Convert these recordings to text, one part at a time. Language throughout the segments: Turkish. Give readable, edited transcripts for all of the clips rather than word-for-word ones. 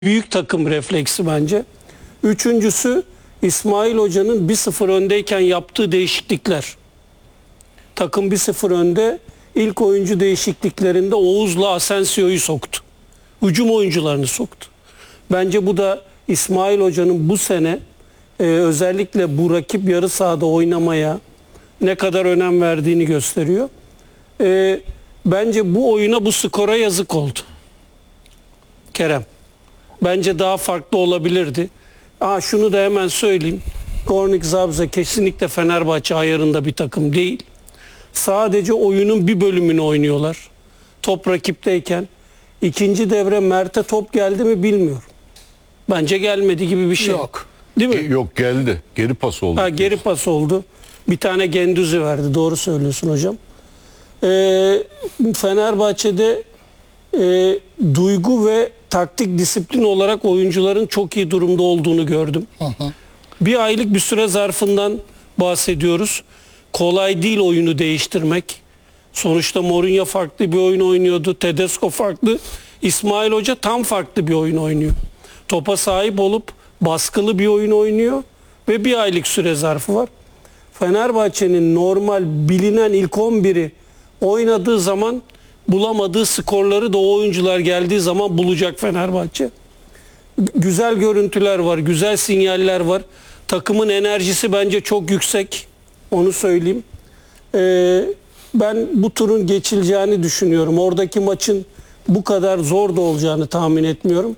büyük takım refleksi bence. Üçüncüsü İsmail Hoca'nın 1-0 öndeyken yaptığı değişiklikler. Takım 1-0 önde. İlk oyuncu değişikliklerinde Oğuz'la Asensio'yu soktu. Hücum oyuncularını soktu. Bence bu da İsmail Hoca'nın bu sene özellikle bu rakip yarı sahada oynamaya ne kadar önem verdiğini gösteriyor. Bence bu oyuna, bu skora yazık oldu. Kerem. Bence daha farklı olabilirdi. Şunu da hemen söyleyeyim. Gornik Zabrze kesinlikle Fenerbahçe ayarında bir takım değil. Sadece oyunun bir bölümünü oynuyorlar. Top rakipteyken. İkinci devre Mert'e top geldi mi bilmiyorum. Bence gelmedi gibi bir şey. Yok. Değil mi? Yok, geldi. Geri pas oldu. Geri pas oldu. Bir tane Gendüzi verdi. Doğru söylüyorsun hocam. Fenerbahçe'de duygu ve taktik disiplin olarak oyuncuların çok iyi durumda olduğunu gördüm. Bir aylık bir süre zarfından bahsediyoruz. Kolay değil oyunu değiştirmek. Sonuçta Mourinho farklı bir oyun oynuyordu. Tedesco farklı. İsmail Hoca tam farklı bir oyun oynuyor. Topa sahip olup baskılı bir oyun oynuyor ve bir aylık süre zarfı var. Fenerbahçe'nin normal bilinen ilk 11'i oynadığı zaman bulamadığı skorları da o oyuncular geldiği zaman bulacak Fenerbahçe. Güzel görüntüler var, güzel sinyaller var. Takımın enerjisi bence çok yüksek. Onu söyleyeyim. Ben bu turun geçileceğini düşünüyorum. Oradaki maçın bu kadar zor da olacağını tahmin etmiyorum.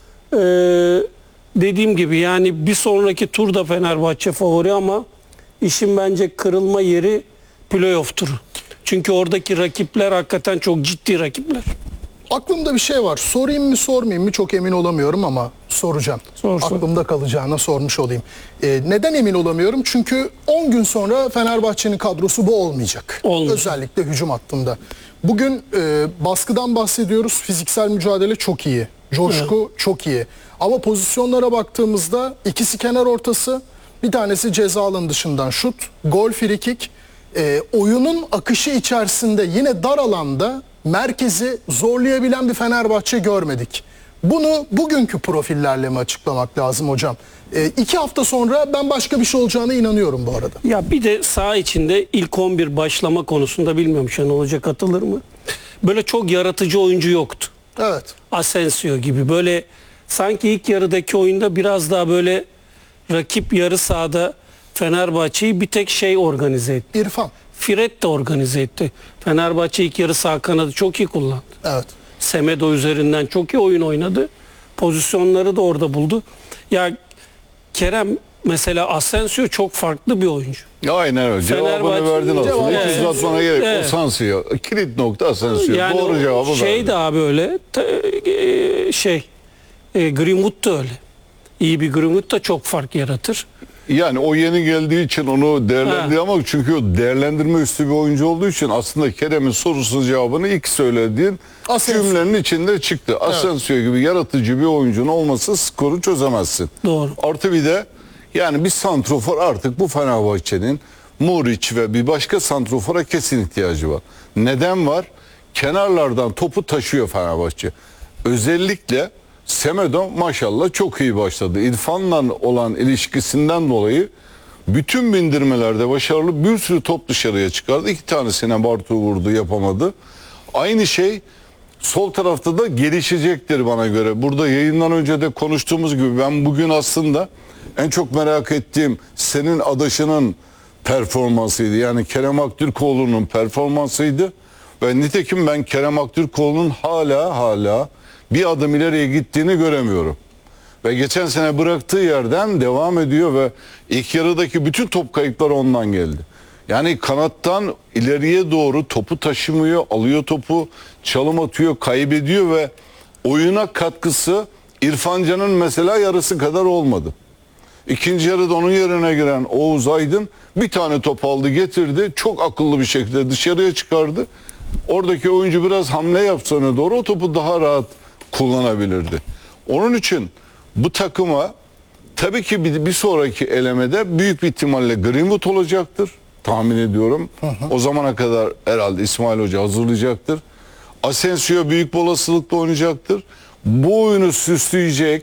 Dediğim gibi yani bir sonraki turda Fenerbahçe favori ama işin bence kırılma yeri playoff turu. Çünkü oradaki rakipler hakikaten çok ciddi rakipler. Aklımda bir şey var. Sorayım mı sormayayım mı çok emin olamıyorum ama soracağım. Sor. Aklımda kalacağına sormuş olayım. Neden emin olamıyorum? Çünkü 10 gün sonra Fenerbahçe'nin kadrosu bu olmayacak. Özellikle hücum hattında. Bugün baskıdan bahsediyoruz. Fiziksel mücadele çok iyi. Coşku çok iyi. Ama pozisyonlara baktığımızda ikisi kenar ortası, bir tanesi ceza alanı dışından şut, gol, frikik. Oyunun akışı içerisinde yine dar alanda merkezi zorlayabilen bir Fenerbahçe görmedik. Bunu bugünkü profillerle mi açıklamak lazım hocam? 2 hafta sonra ben başka bir şey olacağına inanıyorum bu arada. Ya bir de saha içinde ilk 11 başlama konusunda bilmiyorum Şenol Hoca katılır mı? Böyle çok yaratıcı oyuncu yoktu. Evet. Asensio gibi böyle sanki ilk yarıdaki oyunda biraz daha böyle rakip yarı sahada Fenerbahçe'yi bir tek organize etti. İrfan. Fred de organize etti. Fenerbahçe ilk yarı sağ kanadı çok iyi kullandı. Evet. Semedo üzerinden çok iyi oyun oynadı. Pozisyonları da orada buldu. Ya Kerem mesela Asensio çok farklı bir oyuncu. Aynen öyle. Cevabını verdin aslında. Hiç uzatmana gerek yok. Asensio. Kilit nokta Asensio. Yani doğru cevabı verdin. daha böyle Greenwood da öyle. İyi bir Greenwood da çok fark yaratır. Yani o yeni geldiği için onu değerlendirdi ama çünkü o değerlendirme üstü bir oyuncu olduğu için aslında Kerem'in sorusunun cevabını ilk söylediğin cümlenin içinde çıktı. Asensio gibi yaratıcı bir oyuncunun olması skoru çözemezsin. Doğru. Artı bir de yani bir santrofor artık bu Fenerbahçe'nin Muriç ve bir başka santrofora kesin ihtiyacı var. Neden var? Kenarlardan topu taşıyor Fenerbahçe. Özellikle Semedo maşallah çok iyi başladı. İrfan'la olan ilişkisinden dolayı bütün bindirmelerde başarılı, bir sürü top dışarıya çıkardı. 2 tanesine Bartu vurdu, yapamadı. Aynı şey sol tarafta da gelişecektir bana göre. Burada yayından önce de konuştuğumuz gibi ben bugün aslında en çok merak ettiğim senin adaşının performansıydı. Yani Kerem Aktürkoğlu'nun performansıydı. Ve nitekim ben Kerem Aktürkoğlu'nun hala bir adım ileriye gittiğini göremiyorum. Ve geçen sene bıraktığı yerden devam ediyor ve ilk yarıdaki bütün top kayıpları ondan geldi. Yani kanattan ileriye doğru topu taşımıyor, alıyor topu, çalım atıyor, kaybediyor ve oyuna katkısı İrfan Can'ın mesela yarısı kadar olmadı. İkinci yarıda onun yerine giren Oğuz Aydın bir tane top aldı, getirdi, çok akıllı bir şekilde dışarıya çıkardı. Oradaki oyuncu biraz hamle yapsa öne doğru o topu daha rahat kullanabilirdi. Onun için bu takıma tabii ki bir sonraki elemede büyük bir ihtimalle Greenwood olacaktır. Tahmin ediyorum. O zamana kadar herhalde İsmail Hoca hazırlayacaktır. Asensio büyük bir olasılıkla oynayacaktır. bu oyunu süsleyecek